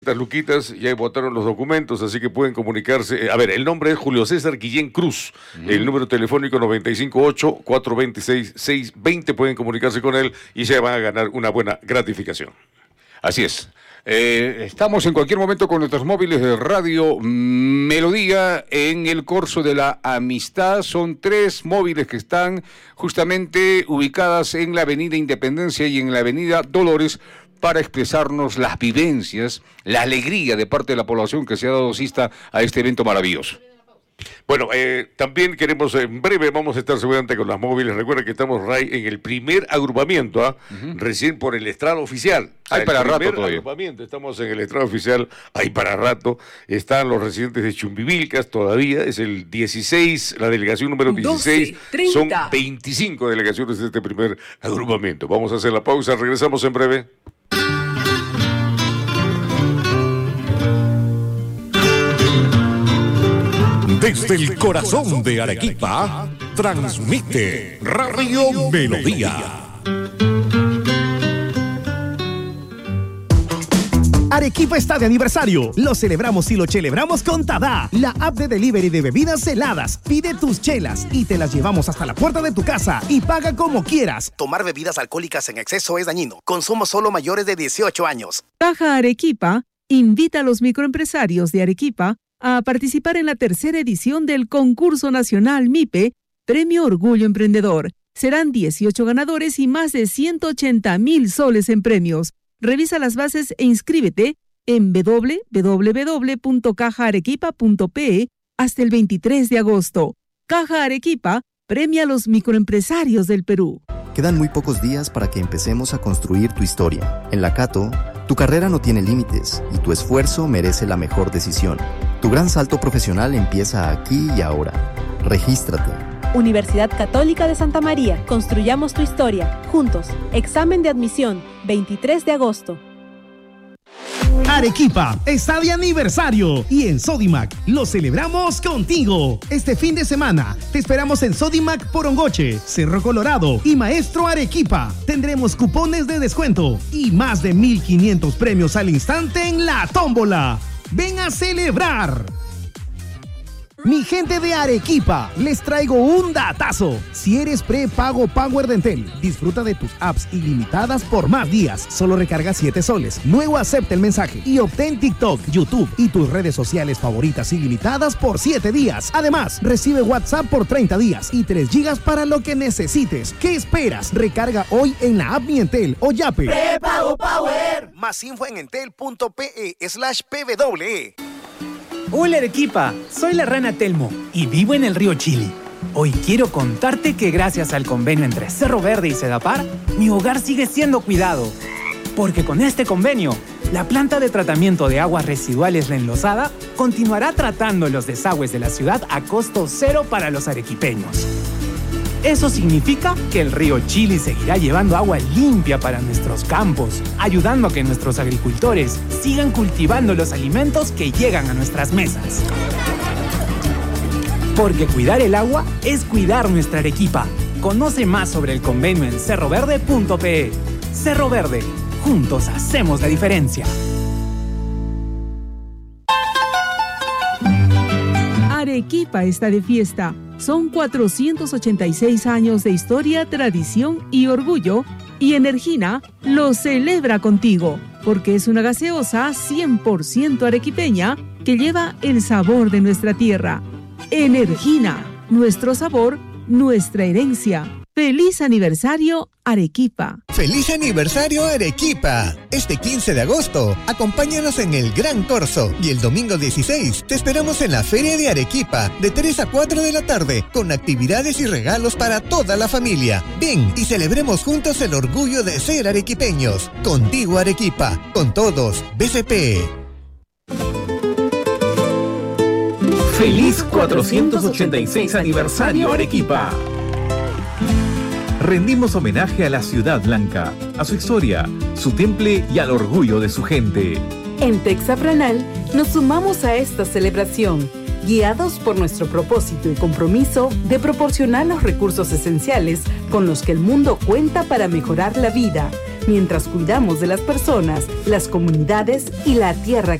Luquitas, ya votaron los documentos, así que pueden comunicarse. A ver, el nombre es Julio César Guillén Cruz, el número telefónico 958-426-620, pueden comunicarse con él y se van a ganar una buena gratificación. Así es. Estamos en cualquier momento con nuestros móviles de Radio Melodía en el Corso de la Amistad. Son 3 móviles que están justamente ubicadas en la Avenida Independencia y en la Avenida Dolores para expresarnos las vivencias, la alegría de parte de la población que se ha dado cita a este evento maravilloso. Bueno, también queremos, en breve vamos a estar seguramente con las móviles. Recuerda que estamos, Ray, en el primer agrupamiento, recién por el estrado oficial. Hay para rato todavía. Estamos en el estrado oficial, hay para rato. Están los residentes de Chumbivilcas todavía, es el 16, la delegación número 16. 12, son 25 delegaciones de este primer agrupamiento. Vamos a hacer la pausa, regresamos en breve. Desde el corazón de Arequipa, transmite Radio Melodía. Arequipa está de aniversario. Lo celebramos y lo celebramos con Tada, la app de delivery de bebidas heladas. Pide tus chelas y te las llevamos hasta la puerta de tu casa y paga como quieras. Tomar bebidas alcohólicas en exceso es dañino. Consumo solo mayores de 18 años. Caja Arequipa invita a los microempresarios de Arequipa a participar en la 3ª edición del Concurso Nacional MIPE, Premio Orgullo Emprendedor. Serán 18 ganadores y más de 180,000 soles en premios. Revisa las bases e inscríbete en www.cajaarequipa.pe hasta el 23 de agosto. Caja Arequipa premia a los microempresarios del Perú. Quedan muy pocos días para que empecemos a construir tu historia. En la Cato, tu carrera no tiene límites y tu esfuerzo merece la mejor decisión. Tu gran salto profesional empieza aquí y ahora. Regístrate. Universidad Católica de Santa María. Construyamos tu historia. Juntos. Examen de admisión. 23 de agosto. Arequipa está de aniversario y en Sodimac lo celebramos contigo. Este fin de semana te esperamos en Sodimac Porongoche, Cerro Colorado y Maestro Arequipa. Tendremos cupones de descuento y más de 1,500 premios al instante en la tómbola. ¡Ven a celebrar! Mi gente de Arequipa, les traigo un datazo. Si eres prepago Power de Entel, disfruta de tus apps ilimitadas por más días. Solo recarga 7 soles. Luego acepta el mensaje y obtén TikTok, YouTube y tus redes sociales favoritas ilimitadas por 7 días. Además, recibe WhatsApp por 30 días y 3 gigas para lo que necesites. ¿Qué esperas? Recarga hoy en la app Mi Entel o Yape. Prepago Power. Más info en entel.pe/pwe. Hola Arequipa, soy la rana Telmo y vivo en el río Chili. Hoy quiero contarte que gracias al convenio entre Cerro Verde y Sedapar, mi hogar sigue siendo cuidado. Porque con este convenio, la planta de tratamiento de aguas residuales La Enlosada continuará tratando los desagües de la ciudad a costo cero para los arequipeños. Eso significa que el río Chili seguirá llevando agua limpia para nuestros campos, ayudando a que nuestros agricultores sigan cultivando los alimentos que llegan a nuestras mesas. Porque cuidar el agua es cuidar nuestra Arequipa. Conoce más sobre el convenio en cerroverde.pe. Cerro Verde, juntos hacemos la diferencia. Arequipa está de fiesta. Son 486 años de historia, tradición y orgullo, y Energina lo celebra contigo, porque es una gaseosa 100% arequipeña que lleva el sabor de nuestra tierra. Energina, nuestro sabor, nuestra herencia. ¡Feliz aniversario, Arequipa! ¡Feliz aniversario, Arequipa! Este 15 de agosto, acompáñanos en el Gran Corso y el domingo 16 te esperamos en la Feria de Arequipa de 3 a 4 de la tarde con actividades y regalos para toda la familia. Ven y celebremos juntos el orgullo de ser arequipeños. Contigo, Arequipa. Con todos, BCP. ¡Feliz 486 aniversario, Arequipa! Rendimos homenaje a la Ciudad Blanca, a su historia, su temple y al orgullo de su gente. En Texafranal nos sumamos a esta celebración, guiados por nuestro propósito y compromiso de proporcionar los recursos esenciales con los que el mundo cuenta para mejorar la vida, mientras cuidamos de las personas, las comunidades y la tierra